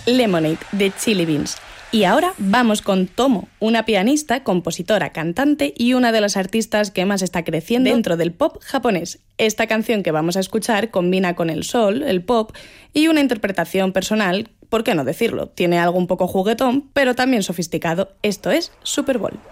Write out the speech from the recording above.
Lemonade, de Chili Beans. Y ahora vamos con Tomo, una pianista, compositora, cantante y una de las artistas que más está creciendo dentro del pop japonés. Esta canción que vamos a escuchar combina con el soul, el pop y una interpretación personal, ¿por qué no decirlo? Tiene algo un poco juguetón, pero también sofisticado. Esto es Super Bowl.